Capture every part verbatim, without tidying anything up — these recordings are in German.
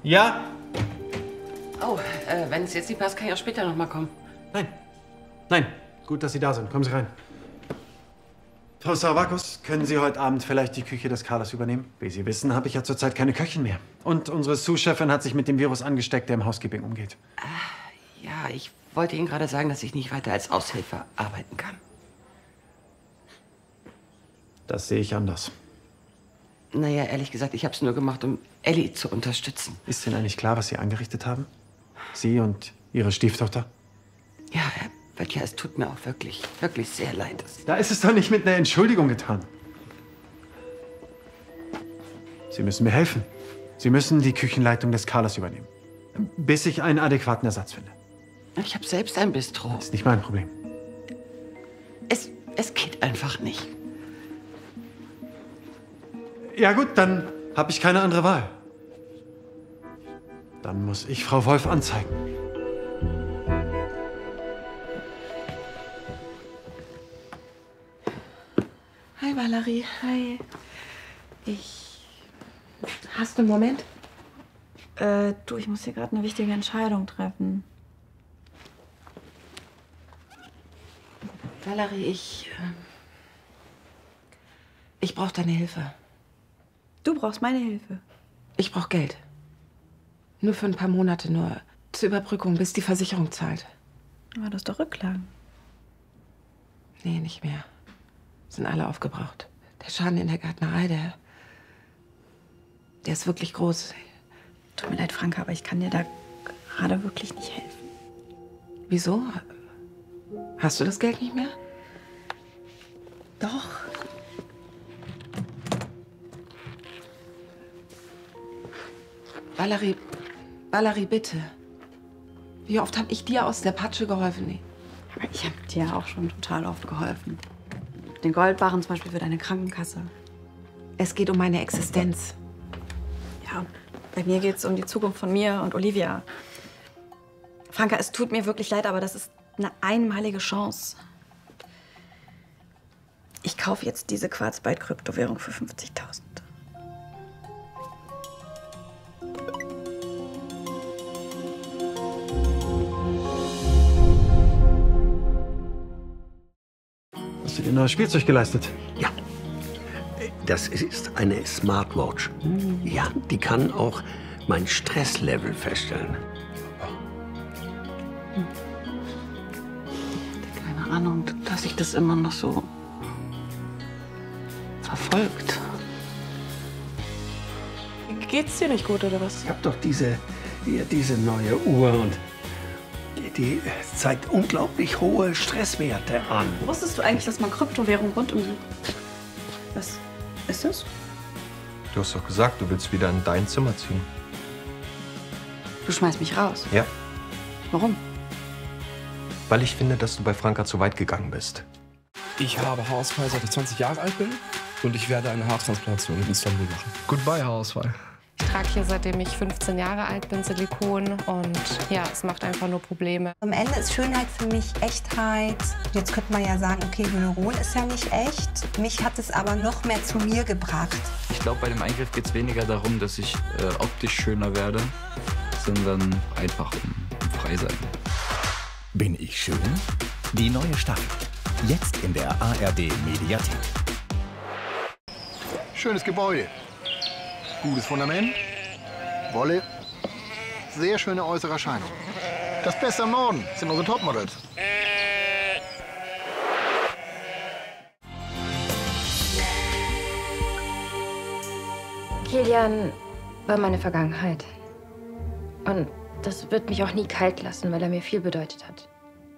Ja? Oh, äh, wenn es jetzt nicht passt, kann ich auch später noch mal kommen. Nein. Nein. Gut, dass Sie da sind. Kommen Sie rein. Frau Savakos, können Sie heute Abend vielleicht die Küche des Carlos übernehmen? Wie Sie wissen, habe ich ja zurzeit keine Köchin mehr. Und unsere Sous-Chefin hat sich mit dem Virus angesteckt, der im Housekeeping umgeht. Äh, ja, ich wollte Ihnen gerade sagen, dass ich nicht weiter als Aushilfe arbeiten kann. Das sehe ich anders. Naja, ehrlich gesagt, ich habe es nur gemacht, um Ellie zu unterstützen. Ist Ihnen eigentlich klar, was Sie angerichtet haben? Sie und Ihre Stieftochter? Ja, Herr Böttcher, es tut mir auch wirklich, wirklich sehr leid. Da ist es doch nicht mit einer Entschuldigung getan. Sie müssen mir helfen. Sie müssen die Küchenleitung des Carlos übernehmen. Bis ich einen adäquaten Ersatz finde. Ich habe selbst ein Bistro. Das ist nicht mein Problem. Es, es geht einfach nicht. Ja gut, dann habe ich keine andere Wahl. Dann muss ich Frau Wolf anzeigen. Hi Valerie. Hi. Ich... Hast du einen Moment? Äh, du, ich muss hier gerade eine wichtige Entscheidung treffen. Valerie, ich... Äh, ich brauche deine Hilfe. Du brauchst meine Hilfe. Ich brauche Geld. Nur für ein paar Monate, nur zur Überbrückung, bis die Versicherung zahlt. Aber du hast doch Rücklagen. Nee, nicht mehr. Sind alle aufgebraucht. Der Schaden in der Gärtnerei, der... der ist wirklich groß. Tut mir leid, Franka, aber ich kann dir da gerade wirklich nicht helfen. Wieso? Hast du das Geld nicht mehr? Doch. Valerie, Valerie, bitte. Wie oft habe ich dir aus der Patsche geholfen? Nee. Aber ich habe dir auch schon total oft geholfen. Den Goldbarren zum Beispiel für deine Krankenkasse. Es geht um meine Existenz. Ja, bei mir geht es um die Zukunft von mir und Olivia. Franka, es tut mir wirklich leid, aber das ist eine einmalige Chance. Ich kaufe jetzt diese Quarzbyte-Kryptowährung für fünfzigtausend. Hast du dir neues Spielzeug geleistet? Ja. Das ist eine Smartwatch. Ja, die kann auch mein Stresslevel feststellen. Keine Ahnung, dass sich das immer noch so verfolgt. Geht's dir nicht gut, oder was? Ich habe doch diese, hier, diese neue Uhr und die, die zeigt unglaublich hohe Stresswerte an. Wusstest du eigentlich, dass man Kryptowährung rund um die... Was ist das? Du hast doch gesagt, du willst wieder in dein Zimmer ziehen. Du schmeißt mich raus. Ja. Warum? Weil ich finde, dass du bei Franka zu weit gegangen bist. Ich habe Haarausfall, seit ich zwanzig Jahre alt bin. Und ich werde eine Haartransplantation in Istanbul machen. Goodbye, Haarausfall. Ich trage hier, seitdem ich fünfzehn Jahre alt bin, Silikon. Und ja, es macht einfach nur Probleme. Am Ende ist Schönheit für mich Echtheit. Jetzt könnte man ja sagen, okay, Hyaluron ist ja nicht echt. Mich hat es aber noch mehr zu mir gebracht. Ich glaube, bei dem Eingriff geht es weniger darum, dass ich äh, optisch schöner werde, sondern einfach um, um frei sein. Bin ich schön? Die neue Staffel. Jetzt in der A R D Mediathek. Schönes Gebäude. Gutes Fundament. Wolle. Sehr schöne äußere Erscheinung. Das Beste am Norden sind unsere Topmodels. Kilian war meine Vergangenheit. Und das wird mich auch nie kalt lassen, weil er mir viel bedeutet hat.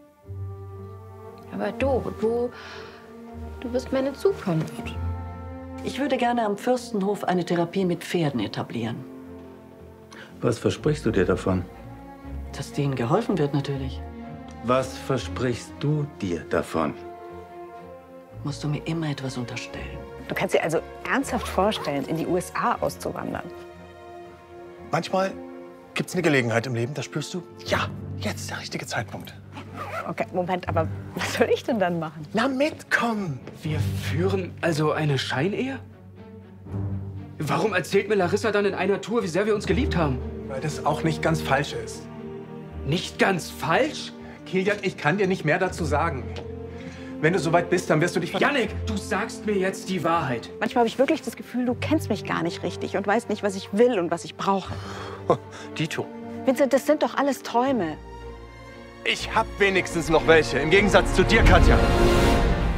Aber du, du, du bist meine Zukunft. Ich würde gerne am Fürstenhof eine Therapie mit Pferden etablieren. Was versprichst du dir davon? Dass denen geholfen wird, natürlich. Was versprichst du dir davon? Musst du mir immer etwas unterstellen. Du kannst dir also ernsthaft vorstellen, in die U S A auszuwandern? Manchmal gibt es eine Gelegenheit im Leben, da spürst du, ja, jetzt ist der richtige Zeitpunkt. Okay, Moment, aber was soll ich denn dann machen? Na, mitkommen! Wir führen also eine Scheinehe? Warum erzählt mir Larissa dann in einer Tour, wie sehr wir uns geliebt haben? Weil das auch nicht ganz falsch ist. Nicht ganz falsch? Kilian, ich kann dir nicht mehr dazu sagen. Wenn du soweit bist, dann wirst du dich... Jannik, du sagst mir jetzt die Wahrheit. Manchmal habe ich wirklich das Gefühl, du kennst mich gar nicht richtig und weißt nicht, was ich will und was ich brauche. Dito. Vincent, das sind doch alles Träume. Ich hab wenigstens noch welche, im Gegensatz zu dir, Katja.